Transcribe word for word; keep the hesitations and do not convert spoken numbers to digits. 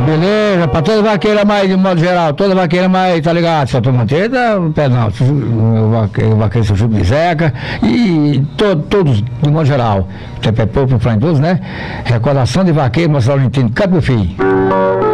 Beleza, pra toda vaqueira mais, de modo geral, toda vaqueira mais, tá ligado? Só tô mantendo, perdão, o vaqueiro, o vaqueiro seu Chupa Zeca, e to, todos, de modo geral, o tempo é pouco, para todos, né? Recordação de vaqueiro, Marcelo Valentino, canta meu filho.